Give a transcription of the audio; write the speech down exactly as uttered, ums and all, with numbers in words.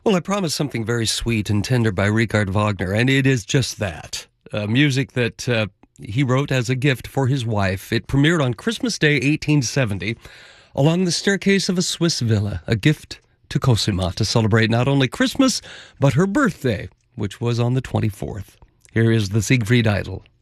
Well, I promised something very sweet and tender by Richard Wagner, and it is just that. Uh, music that uh, he wrote as a gift for his wife. It premiered on Christmas Day, eighteen seventy, along the staircase of a Swiss villa, a gift to Cosima to celebrate not only Christmas, but her birthday, which was on the twenty-fourth. Here is the Siegfried Idol.